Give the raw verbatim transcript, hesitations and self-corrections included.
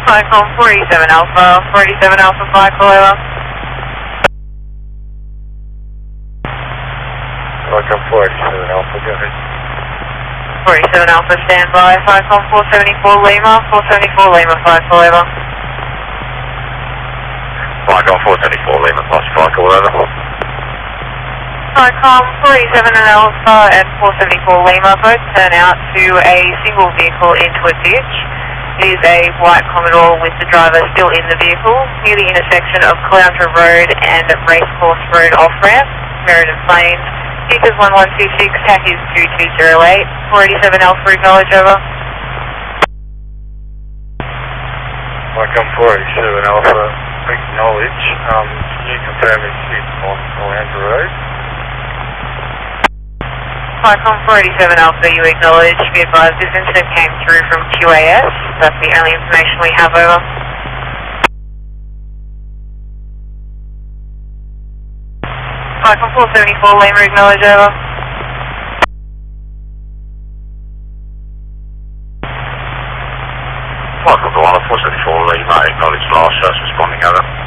Cyclone four eighty-seven Alpha, four eighty-seven Alpha five, call over. Cyclone four eighty-seven Alpha, go ahead. four eighty-seven Alpha, standby. Cyclone four seventy-four Lima, four seventy-four Lima five, call over. Cyclone four seventy-four Lima plus five, call over. Cyclone four eighty-seven Alpha and four seventy-four Lima both turn out to a single vehicle into a ditch. It is a white Commodore with the driver still in the vehicle near the intersection of Caloundra Road and Racecourse Road off-ramp, Meriden Plains. Speakers one one two six, T A C is two two zero eight, four eighty-seven Alpha, acknowledge, over. Cyclone four eighty-seven Alpha, acknowledge. Um, can you confirm it's hit on Caloundra Road? Cyclone four eighty-seven Alpha, you acknowledge. Be advised this incident came through from Q A S. That's the only information we have, over. Cyclone four seventy-four Lima, acknowledge, over. Cyclone four seventy-four Lima, acknowledge last, just responding, over.